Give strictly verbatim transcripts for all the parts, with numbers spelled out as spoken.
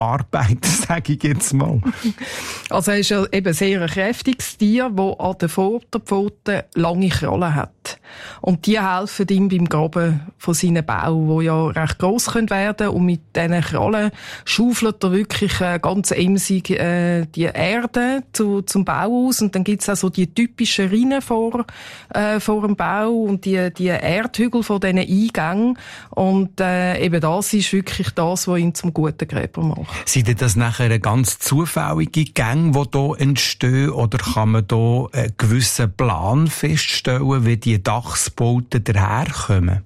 Arbeiter, sage ich jetzt mal. Also er ist ja eben sehr ein kräftiges Tier, das an den Vorderpfoten lange Krallen hat. Und die helfen ihm beim Graben von seinen Bau, die ja recht gross werden können. Und mit diesen Krallen schaufelt er wirklich äh, ganz emsig äh, die Erde zu, zum Bau aus. Und dann gibt's auch so die typischen Rinnen vor, äh, vor dem Bau und die, die Erdhügel von diesen Eingängen. Und äh, eben das ist wirklich das, was ihn zum guten Gräber macht. Sind das nachher eine ganz zufällige Gänge, die hier entstehen, oder kann man hier einen gewissen Plan feststellen, wie die Dachsbauten daherkommen?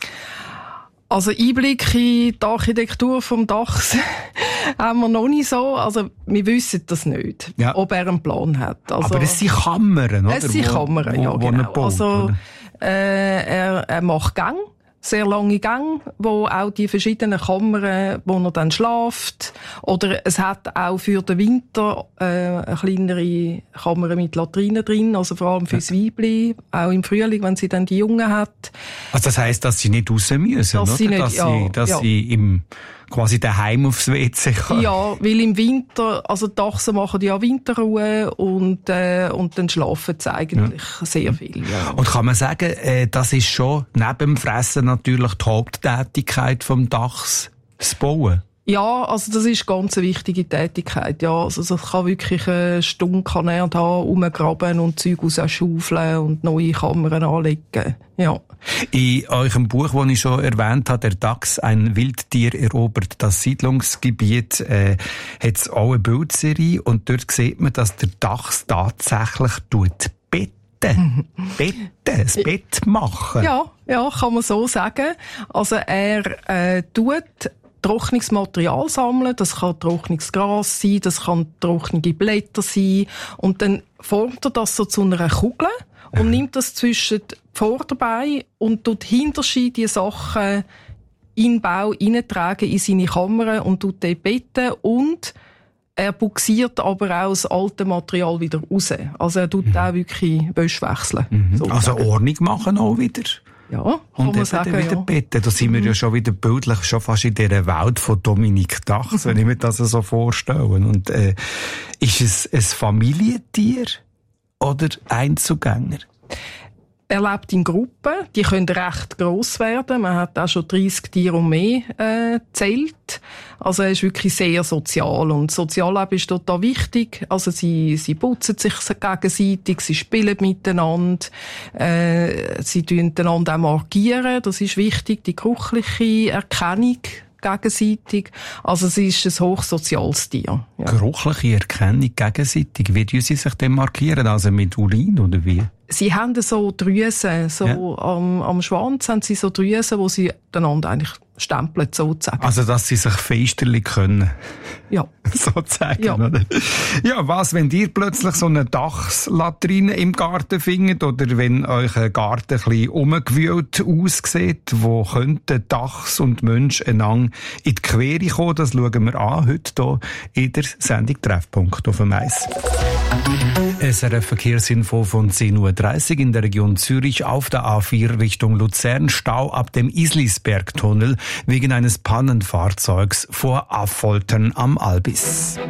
Also Einblick in die Architektur vom Dachs haben wir noch nicht so. Also wir wissen das nicht, ja. ob er einen Plan hat. Also, aber es sind Kammern, oder? Es sind Kammern, wo, ja, wo, genau. Baut, also äh, er, er macht Gänge. Sehr lange Gänge, wo auch die verschiedenen Kammern, wo er dann schläft. Oder es hat auch für den Winter äh, eine kleinere Kammer mit Latrinen drin, also vor allem fürs Weibli, auch im Frühling, wenn sie dann die Jungen hat. Also das heisst, dass sie nicht raus müssen, dass oder? Sie nicht, dass ja, sie, dass ja. sie im quasi daheim aufs W C können. Ja, weil im Winter, also die Dachsen machen ja Winterruhe und, äh, und dann schlafen sie eigentlich ja. sehr viel. Ja. Und kann man sagen, äh, das ist schon neben dem Fressen natürlich die Haupttätigkeit vom Dachs, das Bauen? Ja, also das ist ganz eine wichtige Tätigkeit. Ja, also das kann wirklich eine Stunde kann er da rumgraben und Zeug rausschaufeln und neue Kammern anlegen. Ja. In eurem Buch, das ich schon erwähnt habe, «Der Dachs, ein Wildtier erobert das Siedlungsgebiet», äh, hat es auch eine Bildserie und dort sieht man, dass der Dachs tatsächlich tut betten. Betten, das Bett machen. Ja, ja, kann man so sagen. Also er äh, tut trockenes Material sammeln, das kann trockenes Gras sein, das kann trockene Blätter sein und dann formt er das so zu einer Kugel und nimmt das zwischen die Vorderbeine und tut hinterher die Sachen in den Bau hineintragen in seine Kammer und tut die betten und er buxiert aber auch das alte Material wieder raus. Also er tut mhm. auch wirklich Wäsche wechseln. Mhm. So also sagen. Ordnung machen auch wieder. Ja, kann und man sagen, wieder ja. Betten. Da sind wir ja schon wieder bildlich, schon fast in dieser Welt von Dominique Dachs, wenn ich mir das so vorstelle. Und, äh, ist es ein Familientier oder Einzelgänger? Er lebt in Gruppen, die können recht gross werden. Man hat auch schon dreissig Tiere und mehr äh, gezählt. Also er ist wirklich sehr sozial und Sozialleben ist total wichtig. Also sie, sie putzen sich gegenseitig, sie spielen miteinander, äh, sie tun einander auch markieren. Das ist wichtig, die geruchliche Erkennung gegenseitig. Also es ist ein hochsoziales Tier. Ja. Geruchliche Erkennung gegenseitig. Wie tun sie sich denn markieren? Also mit Urin oder wie? Sie haben so Drüsen, so ja. am, am Schwanz haben sie so Drüsen, wo sie einander eigentlich stempeln, sozusagen. Also, dass sie sich feisterlich können. Ja. sozusagen, ja. oder? Ja, was, wenn ihr plötzlich so eine Dachslatrine im Garten findet oder wenn euch ein Garten ein bisschen umgewühlt aussieht, wo könnten Dachs und Mensch einander in die Quere kommen? Das schauen wir an heute hier in der Sendung Treffpunkt auf dem Eis. S R F-Verkehrsinfo von zehn Uhr dreißig in der Region Zürich auf der A vier Richtung Luzern. Stau ab dem Islisbergtunnel wegen eines Pannenfahrzeugs vor Affoltern am Albis.